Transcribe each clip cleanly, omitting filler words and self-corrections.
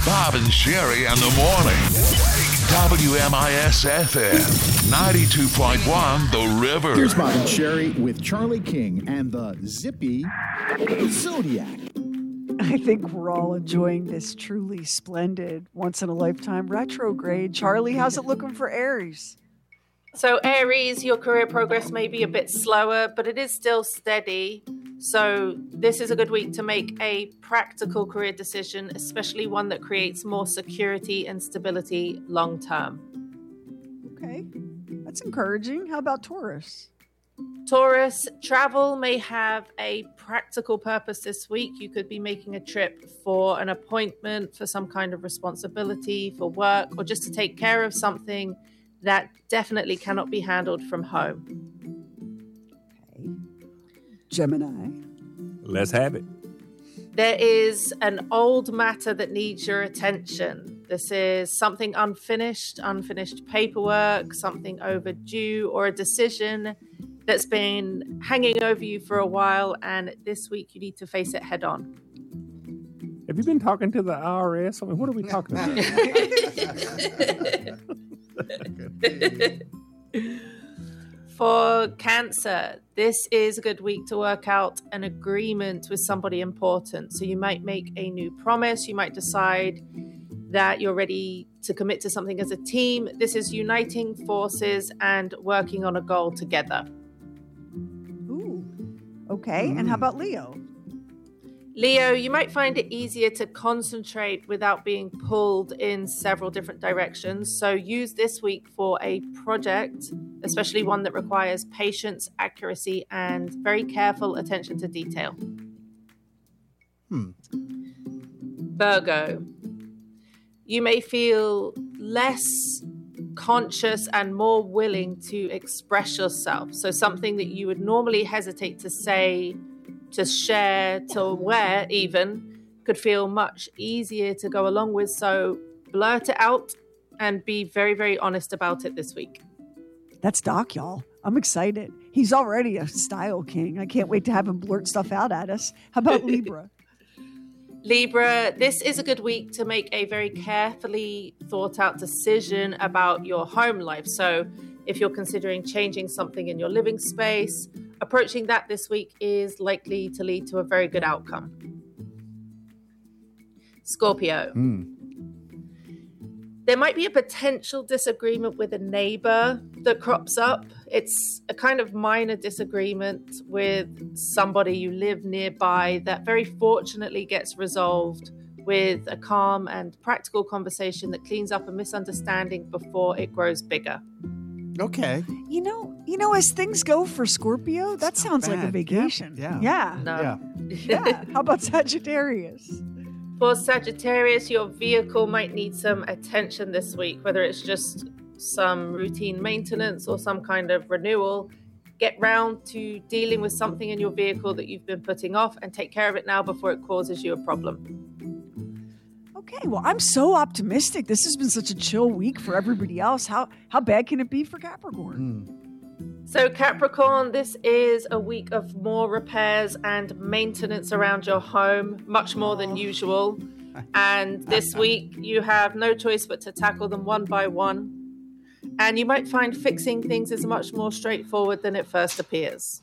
Bob and Sherry in the morning. WMIS FM 92.1 The River. Here's Bob and Sherry with Charlie King and the Zippy Zodiac. I think we're all enjoying this truly splendid, once-in-a-lifetime retrograde. Charlie, how's it looking for Aries? So Aries, your career progress may be a bit slower, but it is still steady. So this is a good week to make a practical career decision, especially one that creates more security and stability long term. Okay, that's encouraging. How about Taurus? Taurus, travel may have a practical purpose this week. You could be making a trip for an appointment, for some kind of responsibility, for work, or just to take care of something that definitely cannot be handled from home. Okay. Gemini. Let's have it. There is an old matter that needs your attention. This is something unfinished paperwork, something overdue, or a decision that's been hanging over you for a while, and this week you need to face it head on. Have you been talking to the IRS? I mean, what are we talking about? For Cancer, this is a good week to work out an agreement with somebody important. So you might make a new promise. You might decide that you're ready to commit to something as a team. This is uniting forces and working on a goal together. Ooh, okay. And how about Leo? Leo, you might find it easier to concentrate without being pulled in several different directions. So use this week for a project, especially one that requires patience, accuracy, and very careful attention to detail. Virgo, you may feel less conscious and more willing to express yourself. So something that you would normally hesitate to say, to share, to wear even, could feel much easier to go along with. So blurt it out and be very, very honest about it this week. That's Doc, y'all. I'm excited. He's already a style king. I can't wait to have him blurt stuff out at us. How about Libra? Libra, this is a good week to make a very carefully thought out decision about your home life. So if you're considering changing something in your living space, approaching that this week is likely to lead to a very good outcome. Scorpio. There might be a potential disagreement with a neighbor that crops up. It's a kind of minor disagreement with somebody you live nearby that very fortunately gets resolved with a calm and practical conversation that cleans up a misunderstanding before it grows bigger. Okay. You know, as things go for Scorpio, that sounds like a vacation. Yeah. No. Yeah. How about Sagittarius? For Sagittarius, your vehicle might need some attention this week, whether it's just some routine maintenance or some kind of renewal. Get round to dealing with something in your vehicle that you've been putting off and take care of it now before it causes you a problem. Okay, well, I'm so optimistic. This has been such a chill week for everybody else. How bad can it be for Capricorn? So Capricorn, this is a week of more repairs and maintenance around your home, much more than usual. And this week you have no choice but to tackle them one by one. And you might find fixing things is much more straightforward than it first appears.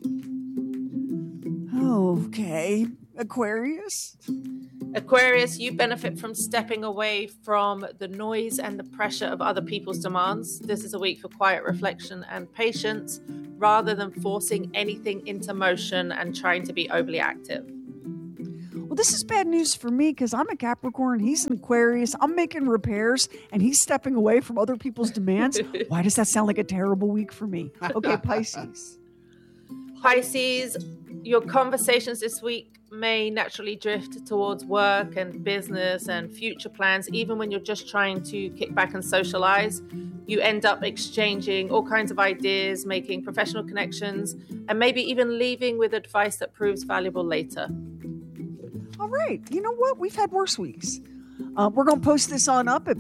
Okay. Aquarius? Aquarius, you benefit from stepping away from the noise and the pressure of other people's demands. This is a week for quiet reflection and patience rather than forcing anything into motion and trying to be overly active. Well, this is bad news for me because I'm a Capricorn. He's an Aquarius. I'm making repairs and he's stepping away from other people's demands. Why does that sound like a terrible week for me? Okay, Pisces. Pisces, your conversations this week may naturally drift towards work and business and future plans. Even when you're just trying to kick back and socialize, you end up exchanging all kinds of ideas, making professional connections, and maybe even leaving with advice that proves valuable later. All right. You know what? We've had worse weeks. We're going to post this on up at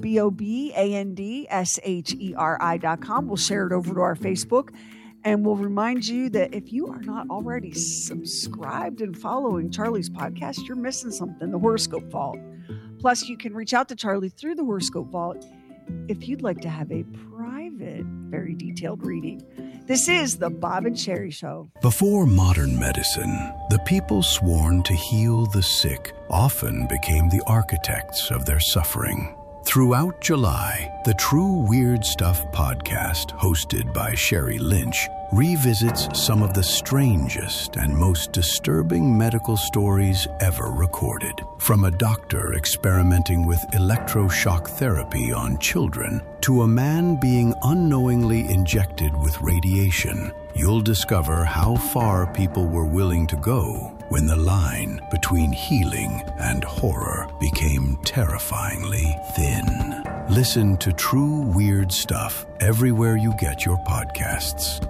BOBANDSHERI.com. We'll share it over to our Facebook. And we'll remind you that if you are not already subscribed and following Charlie's podcast, you're missing something, the Horoscope Vault. Plus, you can reach out to Charlie through the Horoscope Vault if you'd like to have a private, very detailed reading. This is the Bob and Sherry Show. Before modern medicine, the people sworn to heal the sick often became the architects of their suffering. Throughout July, the True Weird Stuff podcast, hosted by Sherry Lynch, revisits some of the strangest and most disturbing medical stories ever recorded. From a doctor experimenting with electroshock therapy on children to a man being unknowingly injected with radiation, you'll discover how far people were willing to go when the line between healing and horror became terrifyingly thin. Listen to True Weird Stuff everywhere you get your podcasts.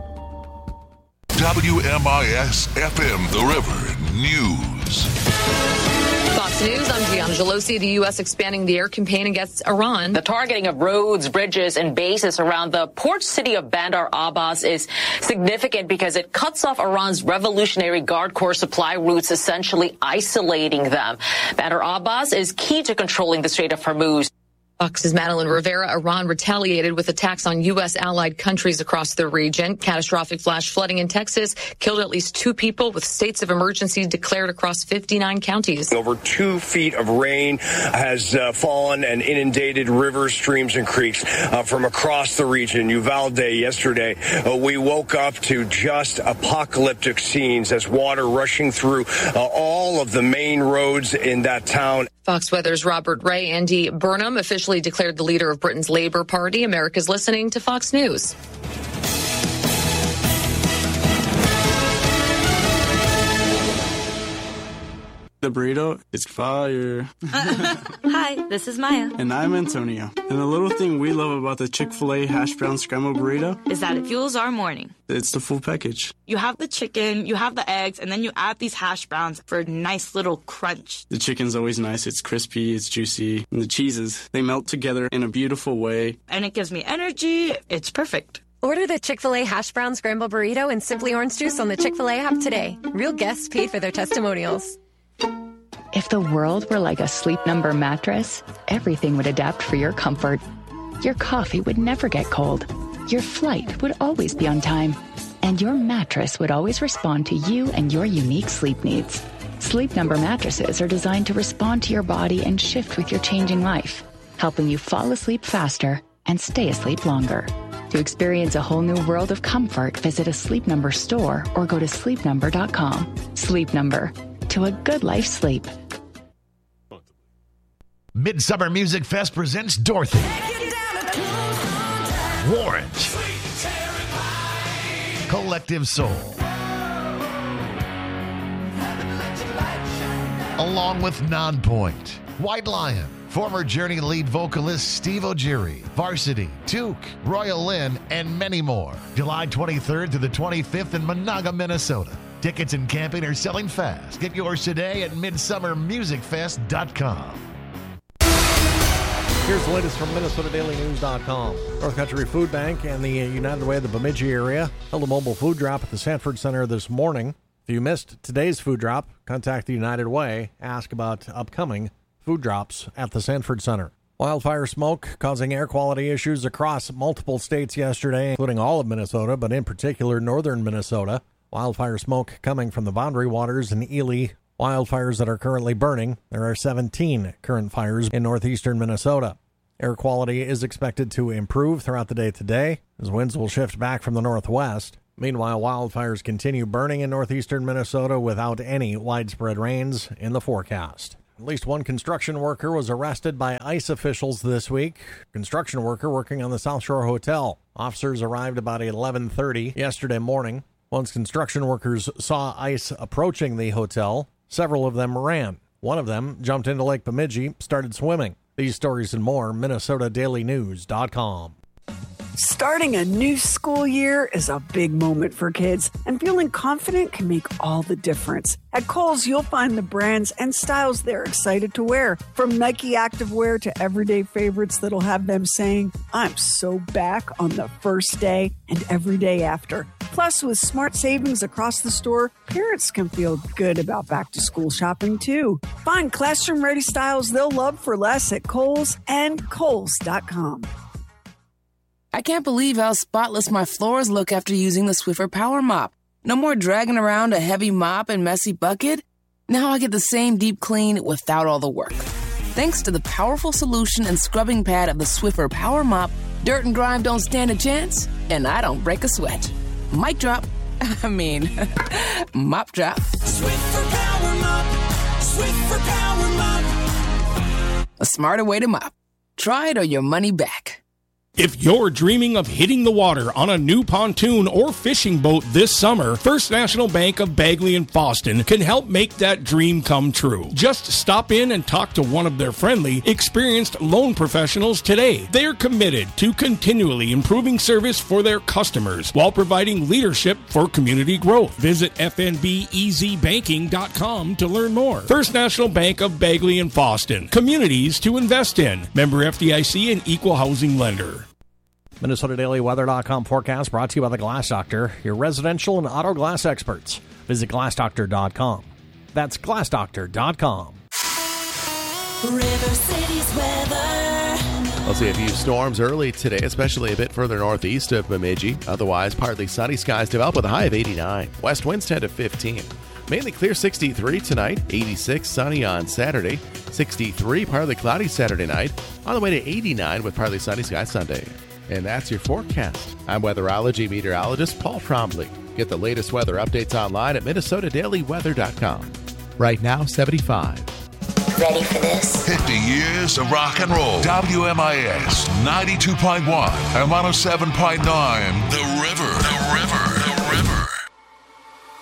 WMIS-FM, The River News. Fox News, I'm Deanna Gelosi. The U.S. expanding the air campaign against Iran. The targeting of roads, bridges, and bases around the port city of Bandar Abbas is significant because it cuts off Iran's Revolutionary Guard Corps supply routes, essentially isolating them. Bandar Abbas is key to controlling the Strait of Hormuz. Fox's Madeline Rivera. Iran retaliated with attacks on U.S. allied countries across the region. Catastrophic flash flooding in Texas killed at least 2 people, with states of emergency declared across 59 counties. Over 2 feet of rain has fallen and inundated rivers, streams, and creeks from across the region. Uvalde yesterday, we woke up to just apocalyptic scenes as water rushing through all of the main roads in that town. Fox Weather's Robert Ray. Andy Burnham officially declared the leader of Britain's Labour Party. America's listening to Fox News. The burrito is fire. Hi, this is Maya. And I'm Antonio. And the little thing we love about the Chick-fil-A hash brown scrambled burrito is that it fuels our morning. It's the full package. You have the chicken, you have the eggs, and then you add these hash browns for a nice little crunch. The chicken's always nice. It's crispy, it's juicy. And the cheeses, they melt together in a beautiful way. And it gives me energy. It's perfect. Order the Chick-fil-A hash brown scrambled burrito and Simply Orange Juice on the Chick-fil-A app today. Real guests paid for their testimonials. If the world were like a Sleep Number mattress, everything would adapt for your comfort. Your coffee would never get cold. Your flight would always be on time. And your mattress would always respond to you and your unique sleep needs. Sleep Number mattresses are designed to respond to your body and shift with your changing life, helping you fall asleep faster and stay asleep longer. To experience a whole new world of comfort, visit a Sleep Number store or go to sleepnumber.com. Sleep Number. To a good life sleep. Midsummer Music Fest presents Dorothy, Warrant, Collective Soul, along with Nonpoint, White Lion, former Journey lead vocalist Steve O'Geary, Varsity, Duke, Royal Lynn, and many more. July 23rd to the 25th in Monaga, Minnesota. Tickets and camping are selling fast. Get yours today at midsummermusicfest.com. Here's the latest from MinnesotaDailyNews.com. North Country Food Bank and the United Way of the Bemidji area held a mobile food drop at the Sanford Center this morning. If you missed today's food drop, contact the United Way. Ask about upcoming food drops at the Sanford Center. Wildfire smoke causing air quality issues across multiple states yesterday, including all of Minnesota, but in particular northern Minnesota. Wildfire smoke coming from the Boundary Waters and Ely wildfires that are currently burning. There are 17 current fires in northeastern Minnesota. Air quality is expected to improve throughout the day today as winds will shift back from the northwest. Meanwhile, wildfires continue burning in northeastern Minnesota without any widespread rains in the forecast. At least one construction worker was arrested by ICE officials this week. Construction worker working on the South Shore Hotel. Officers arrived about 11:30 yesterday morning. Once construction workers saw ICE approaching the hotel, several of them ran. One of them jumped into Lake Bemidji, started swimming. These stories and more, MinnesotaDailyNews.com. Starting a new school year is a big moment for kids, and feeling confident can make all the difference. At Kohl's, you'll find the brands and styles they're excited to wear, from Nike activewear to everyday favorites that'll have them saying, "I'm so back" on the first day and every day after. Plus, with smart savings across the store, parents can feel good about back-to-school shopping, too. Find classroom-ready styles they'll love for less at Kohl's and Kohl's.com. I can't believe how spotless my floors look after using the Swiffer Power Mop. No more dragging around a heavy mop and messy bucket. Now I get the same deep clean without all the work. Thanks to the powerful solution and scrubbing pad of the Swiffer Power Mop, dirt and grime don't stand a chance, and I don't break a sweat. Mic drop. Mop drop. Swiffer Power Mop. Swiffer Power Mop. A smarter way to mop. Try it or your money back. If you're dreaming of hitting the water on a new pontoon or fishing boat this summer, First National Bank of Bagley and Foston can help make that dream come true. Just stop in and talk to one of their friendly, experienced loan professionals today. They're committed to continually improving service for their customers while providing leadership for community growth. Visit fnbeasybanking.com to learn more. First National Bank of Bagley and Foston. Communities to invest in. Member FDIC and Equal Housing Lender. MinnesotaDailyWeather.com forecast brought to you by the Glass Doctor, your residential and auto glass experts. Visit GlassDoctor.com. That's GlassDoctor.com. River City's weather. We'll see a few storms early today, especially a bit further northeast of Bemidji. Otherwise, partly sunny skies develop with a high of 89. West winds 10 to 15. Mainly clear 63 tonight, 86 sunny on Saturday, 63 partly cloudy Saturday night, on the way to 89 with partly sunny skies Sunday. And that's your forecast. I'm weatherology meteorologist Paul Trombley. Get the latest weather updates online at MinnesotaDailyWeather.com. Right now, 75. Ready for this? 50 years of rock and roll. WMIS 92.1 and 107.9 The River.